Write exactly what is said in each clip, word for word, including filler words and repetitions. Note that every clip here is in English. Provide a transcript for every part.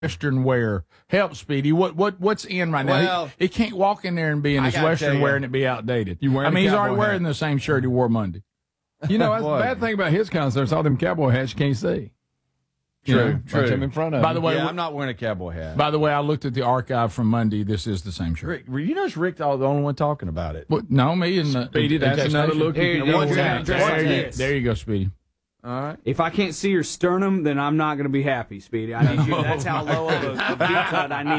Western wear. Help, Speedy. What what what's in right now? Well, he, he can't walk in there and be in his Western wear and it be outdated. You wearing I mean, a he's cowboy already wearing hat. the same shirt he wore Monday. You know, that's the bad thing about his concerts. All them cowboy hats you can't see. True, You know, true. bunch of 'em in front of By him. the way, yeah, we- I'm not wearing a cowboy hat. By the way, I looked at the archive from Monday. This is the same shirt. Rick, you know, it's Rick the only one talking about it. What, no, me and the Speedy, and- that's and another Station. look you Here can you go go. with. Dress There, like you, this. there you go, Speedy. All right. If I can't see your sternum, then I'm not going to be happy, Speedy. I need you. That's how low of a, a V cut I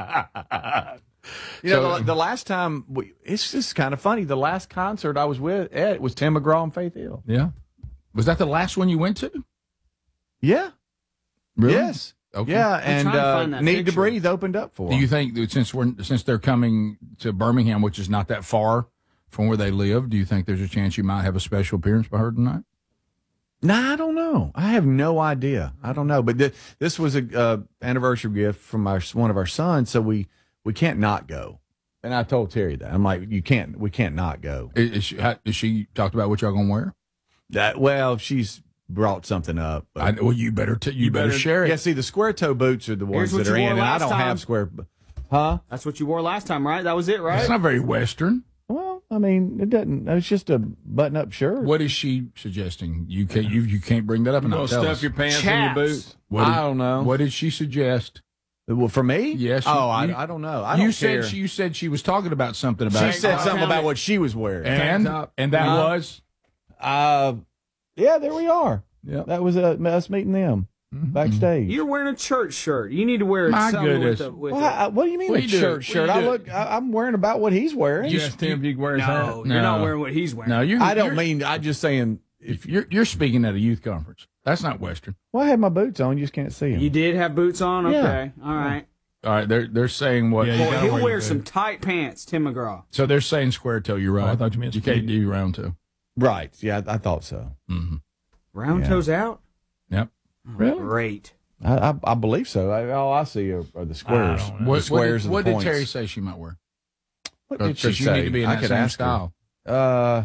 need. You know, the, the last time, we, it's just kind of funny. The last concert I was with at was Tim McGraw and Faith Hill. Yeah. Was that the last one you went to? Yeah. Really? Yes. Okay. Yeah, and trying to uh, find that Need to picture. Breathe opened up for Do you them. think that since we're since they're coming to Birmingham, which is not that far from where they live, do you think there's a chance you might have a special appearance by her tonight? Nah, I don't know. I have no idea. I don't know. But th- this was a uh, anniversary gift from our one of our sons, so we we can't not go. And I told Terry that. I'm like, you can't. We can't not go. Is, is she, how, is she talked about what y'all gonna wear? That well, she's brought something up. but- I, well, you better t- you, You better, better- share it. yeah, see, the square toe boots are the ones Here's what that are you in, wore and I last don't time. have square. Huh? That's what you wore last time, right? That was it, right? It's not very Western. Well, I mean, it doesn't. It's just a button-up shirt. What is she suggesting? You can't you you can't bring that up and You're not going to tell stuff us. your pants Chaps. in your boots. What did, I don't know. What did she suggest? Well, for me? Yes, Oh, you- I, you- I don't know. I you don't said care. she, you said she was talking about something about She it. said I something found about it. what she was wearing. and top. and that Uh, was Uh, yeah, there we are. Yep. That was uh, us meeting them backstage. You're wearing a church shirt. You need to wear My something goodness. with, the, with Well, the- I- what do you mean What a you do? shirt? What Shirt? you I do? look. I, I'm wearing about what he's wearing. You asked Tim if you could wear his No, hat. you're No. not wearing what he's wearing. no. You I don't you're, mean. I just saying. if you're you're speaking at a youth conference. That's not Western. Well, I have my boots on. You just can't see them. You did have boots on? Yeah. Okay. All right. All right, they're they're saying what? Yeah, you Well, gotta he'll wear wear your some boots. tight pants, Tim McGraw. So they're saying square toe. You're right. Oh, I thought you meant you can't speedy. do round toe. Right. Yeah, I, I thought so. Mm-hmm. Round Yeah. toes out? Yep. Really? Great. I, I, I believe so. I, all I see are, are the squares. I don't know. The What, squares what and did, the what did points. Terry say she might wear? What did she Because you say? need to be in I that could same ask style. her. Uh,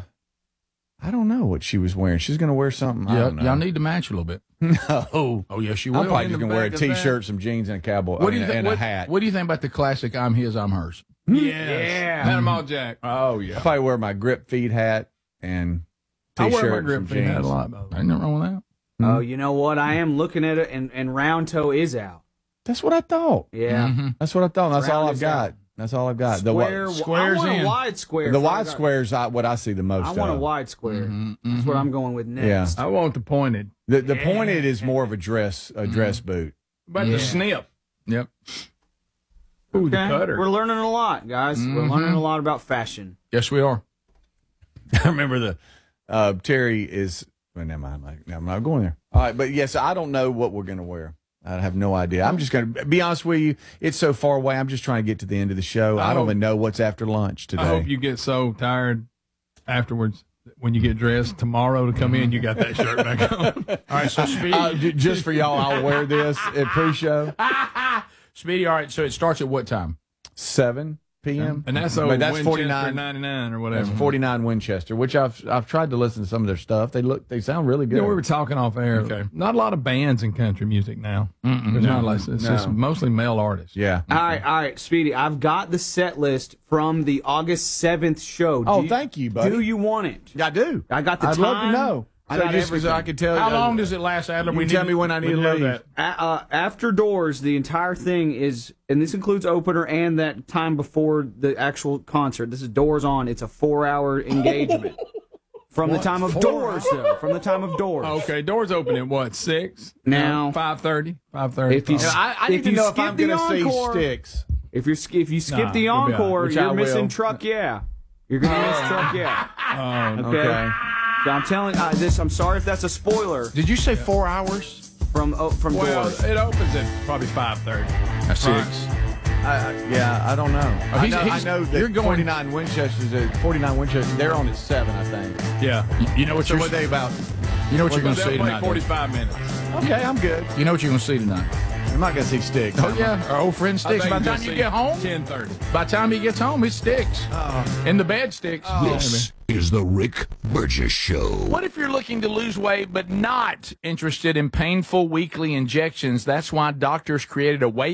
I don't know what she was wearing. She's going to wear something. I Yeah, don't know. y'all need to match a little bit. No. Oh yes, you will. I'm probably in just the going to wear a back of that. T-shirt, some jeans, and a cowboy, What do you and, think? and What, a hat. what do you think about the classic "I'm his, I'm hers"? Yes. Yeah. Panama Jack. Oh I yeah, probably wear my grip feed hat and I T-shirt. wear my and grip some feet hat a jeans. lot, by the way. ain't nothing wrong with that. Oh, you know what? I am looking at it, and, and round toe is out. That's what I thought. Yeah. Mhm. That's what I thought. That's all Round I've is got. out. That's all I've got. Square, the squares I want in. a wide square. the if I wide got- squares, I, what I see the most I want a of. wide square. Mhm, That's mhm. what I'm going with next. I want the pointed. The the Yeah. pointed is more of a dress a dress boot. But Yeah. the snip. Yep. Ooh, the Okay? cutter. We're learning a lot, guys. We're Mhm. learning a lot about fashion. Yes, we are. I remember the uh, Terry is. Well, never mind. Like, no, I'm not going there. All right, but yes, I don't know what we're going to wear. I have no idea. I'm just going to be honest with you. It's so far away. I'm just trying to get to the end of the show. I, I don't hope- even know what's after lunch today. I hope you get so tired afterwards when you get dressed tomorrow to come in, you got that shirt back on. All right, so Speedy, Uh, j- just for y'all, I'll wear this at pre-show. Speedy. All right, so it starts at what time? seven p.m. And that's But old that's Winchester forty-nine. ninety-nine or That's whatever. forty-nine Winchester, which I've I've tried to listen to some of their stuff. They look they sound really You good. know, we were talking off air. Okay. Not a lot of bands in country music now. Mm-mm. There's No. not like it's No. just mostly male artists. yeah. All right, all right, Speedy. I've got the set list from the August seventh show. Do Oh, you- thank you, buddy. Do you want it? I do. I got the I'd time. love to know. I So got just 'cause everything. I could tell. How uh, long does it last, Adler? You We tell need- me when I need we to know leave. that. A- uh, after doors, the entire thing is, and this includes opener and that time before the actual concert. This is doors on. It's a four-hour engagement. From the time of doors, though. From the time of doors. Okay, doors open at what, six? Now- five thirty? five thirty. If you- And I, I need If to you know if skip I'm the going to see encore- sticks. If you're sk- if you skip Nah, the you'll be all right. encore, Which I you're missing will. truck. Yeah, you're gonna miss truck. Yeah. Oh, Okay. Okay. So I'm telling uh, this. I'm sorry if that's a spoiler Did you say four hours? from oh, from well, doors. it opens at probably five thirty. At six. I, I, yeah, I don't know. I he's- know, I he's- know that you're going- forty-nine Winchester's at forty-nine Winchester. They're on at seven, I think. Yeah. You, you know what So you're what they about? you know what you're Well, going to they'll see play tonight. don't forty-five minutes. Okay, I'm good. You You know what you're going to see tonight. I'm not gonna see Sticks. Oh yeah, our old friend Sticks. By the time you get home, ten thirty. by the time he gets home, it sticks. And the bed sticks. This is the Rick Burgess Show. What if you're looking to lose weight but not interested in painful weekly injections? That's why doctors created a weight